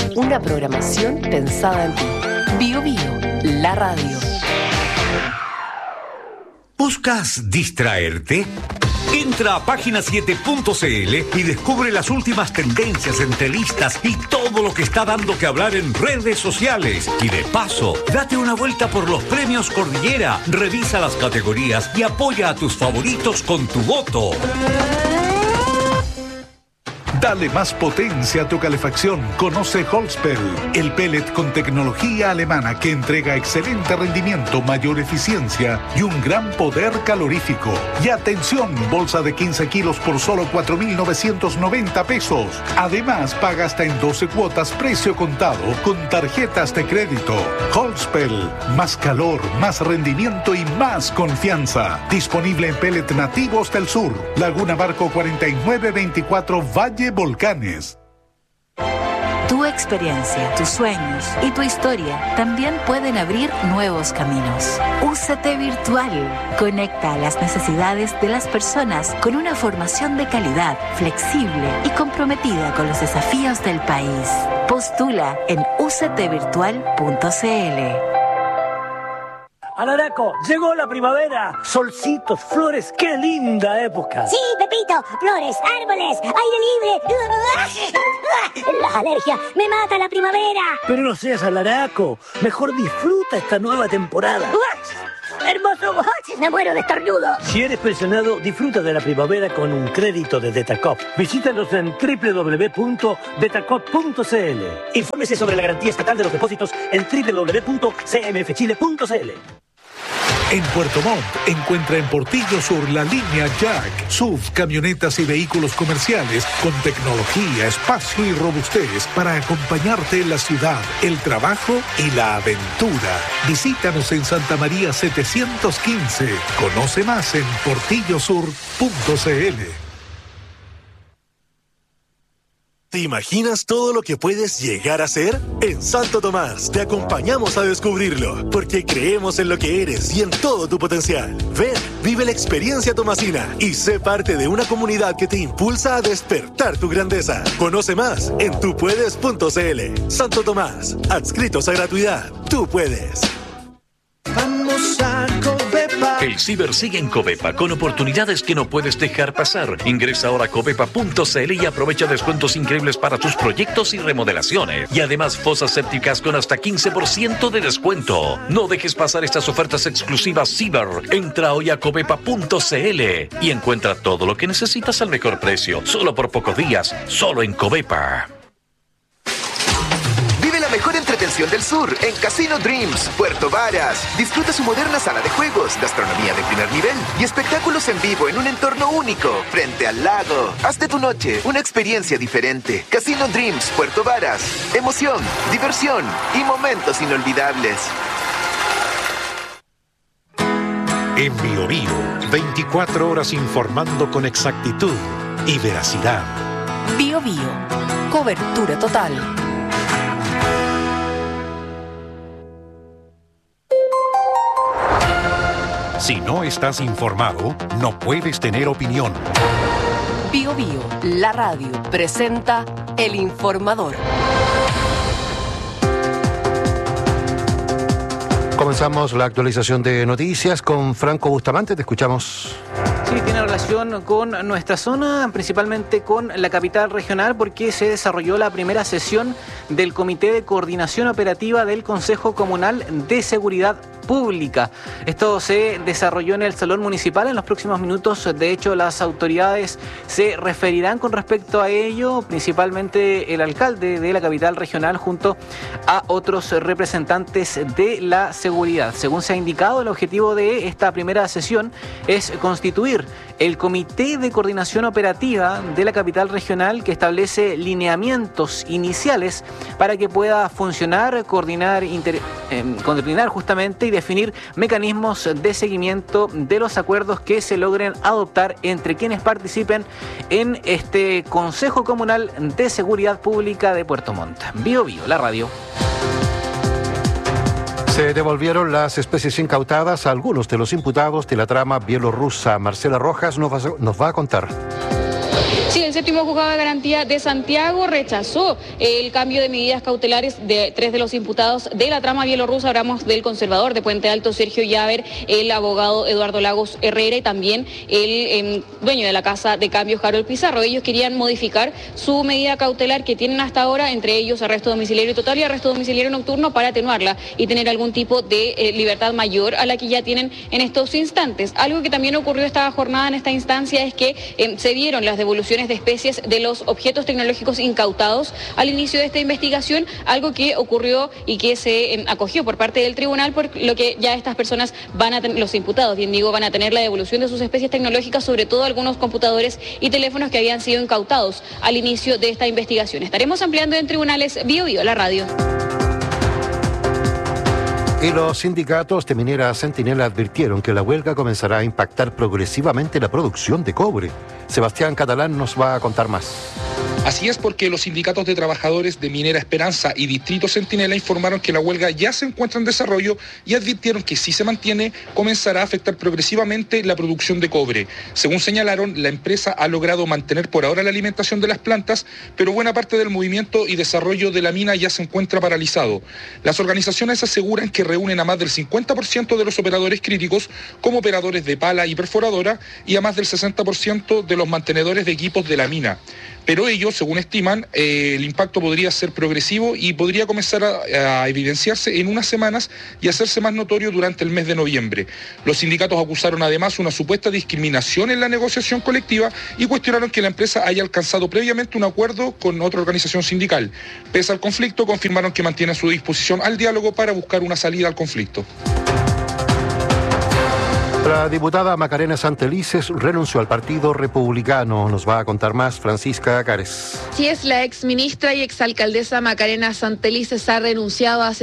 Una programación pensada en ti. Bio Bio, la radio. ¿Buscas distraerte? Entra a página7.cl y descubre las últimas tendencias, entrevistas y todo lo que está dando que hablar en redes sociales. Y de paso, date una vuelta por los premios Cordillera, revisa las categorías y apoya a tus favoritos con tu voto. Dale más potencia a tu calefacción. Conoce Holzpel, el pellet con tecnología alemana que entrega excelente rendimiento, mayor eficiencia y un gran poder calorífico. Y atención, bolsa de 15 kilos por solo 4.990 pesos. Además, paga hasta en 12 cuotas precio contado con tarjetas de crédito. Holzpel, más calor, más rendimiento y más confianza. Disponible en pellet nativos del sur. Laguna Barco 4924 Valle Volcanes. Tu experiencia, tus sueños y tu historia también pueden abrir nuevos caminos. UCT Virtual conecta a las necesidades de las personas con una formación de calidad, flexible y comprometida con los desafíos del país. Postula en uctvirtual.cl. Alaraco, llegó la primavera. Solcitos, flores, qué linda época. Sí, Pepito, flores, árboles, aire libre. Las alergias, me mata la primavera. Pero no seas alaraco, mejor disfruta esta nueva temporada. Hermoso, me muero de estornudo. Si eres pensionado, disfruta de la primavera con un crédito de Detacop. Visítanos en www.detacop.cl. Infórmese sobre la garantía estatal de los depósitos en www.cmfchile.cl. En Puerto Montt, encuentra en Portillo Sur la línea Jack, SUV, camionetas y vehículos comerciales con tecnología, espacio y robustez para acompañarte en la ciudad, el trabajo y la aventura. Visítanos en Santa María 715. Conoce más en portillosur.cl. ¿Te imaginas todo lo que puedes llegar a ser? En Santo Tomás te acompañamos a descubrirlo, porque creemos en lo que eres y en todo tu potencial. Ven, vive la experiencia tomasina y sé parte de una comunidad que te impulsa a despertar tu grandeza. Conoce más en tupuedes.cl. Santo Tomás, adscritos a gratuidad. Tú puedes. Vamos a Covepa. El ciber sigue en Covepa con oportunidades que no puedes dejar pasar. Ingresa ahora a covepa.cl y aprovecha descuentos increíbles para tus proyectos y remodelaciones. Y además fosas sépticas con hasta 15% de descuento. No dejes pasar estas ofertas exclusivas ciber. Entra hoy a covepa.cl y encuentra todo lo que necesitas al mejor precio. Solo por pocos días, solo en Covepa. La mejor entretención del sur en Casino Dreams, Puerto Varas. Disfruta su moderna sala de juegos, gastronomía de primer nivel y espectáculos en vivo en un entorno único, frente al lago. Haz de tu noche una experiencia diferente. Casino Dreams, Puerto Varas. Emoción, diversión y momentos inolvidables. En Bio Bio, 24 horas informando con exactitud y veracidad. Bio Bio, cobertura total. Si no estás informado, no puedes tener opinión. Bio Bio, la radio, presenta El Informador. Comenzamos la actualización de noticias con Franco Bustamante. Te escuchamos. Sí, tiene relación con nuestra zona, principalmente con la capital regional, porque se desarrolló la primera sesión del Comité de Coordinación Operativa del Consejo Comunal de Seguridad Pública. Esto se desarrolló en el Salón Municipal. En los próximos minutos, de hecho, las autoridades se referirán con respecto a ello, principalmente el alcalde de la capital regional junto a otros representantes de la seguridad. Según se ha indicado, el objetivo de esta primera sesión es constituir el Comité de Coordinación Operativa de la capital regional, que establece lineamientos iniciales para que pueda funcionar, coordinar justamente y definir mecanismos de seguimiento de los acuerdos que se logren adoptar entre quienes participen en este Consejo Comunal de Seguridad Pública de Puerto Montt. Bio Bio, la radio. Se devolvieron las especies incautadas a algunos de los imputados de la trama bielorrusa. Marcela Rojas nos va a contar. Sí, el séptimo juzgado de garantía de Santiago rechazó el cambio de medidas cautelares de 3 de los imputados de la trama bielorrusa. Hablamos del conservador de Puente Alto, Sergio Llaver, el abogado Eduardo Lagos Herrera y también el dueño de la casa de cambios, Harold Pizarro. Ellos querían modificar su medida cautelar que tienen hasta ahora, entre ellos arresto domiciliario total y arresto domiciliario nocturno, para atenuarla y tener algún tipo de libertad mayor a la que ya tienen en estos instantes. Algo que también ocurrió esta jornada en esta instancia es que se dieron las devoluciones de especies de los objetos tecnológicos incautados al inicio de esta investigación, algo que ocurrió y que se acogió por parte del tribunal, por lo que ya estas personas van a los imputados, bien digo, van a tener la devolución de sus especies tecnológicas, sobre todo algunos computadores y teléfonos que habían sido incautados al inicio de esta investigación. Estaremos ampliando en tribunales Bio Bio, la radio. Y los sindicatos de Minera Centinela advirtieron que la huelga comenzará a impactar progresivamente la producción de cobre. Sebastián Catalán nos va a contar más. Así es, porque los sindicatos de trabajadores de Minera Esperanza y Distrito Centinela informaron que la huelga ya se encuentra en desarrollo y advirtieron que si se mantiene, comenzará a afectar progresivamente la producción de cobre. Según señalaron, la empresa ha logrado mantener por ahora la alimentación de las plantas, pero buena parte del movimiento y desarrollo de la mina ya se encuentra paralizado. Las organizaciones aseguran que reúnen a más del 50% de los operadores críticos, como operadores de pala y perforadora, y a más del 60% de los mantenedores de equipos de la mina. Pero ellos, según estiman, el impacto podría ser progresivo y podría comenzar a evidenciarse en unas semanas y hacerse más notorio durante el mes de noviembre. Los sindicatos acusaron además una supuesta discriminación en la negociación colectiva y cuestionaron que la empresa haya alcanzado previamente un acuerdo con otra organización sindical. Pese al conflicto, confirmaron que mantienen su disposición al diálogo para buscar una salida al conflicto. La diputada Macarena Santelices renunció al Partido Republicano. Nos va a contar más Francisca Cares. Sí, es la exministra y exalcaldesa Macarena Santelices ha renunciado hace